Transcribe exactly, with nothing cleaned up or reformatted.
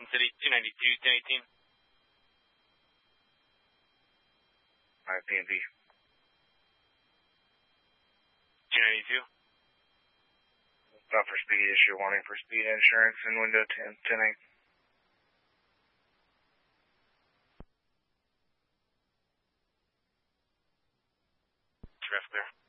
City, two ninety-two, ten eighteen. Alright, P and P. two ninety-two. Stop for speed issue, warning for speed insurance in window ten, ten eight. Traffic there.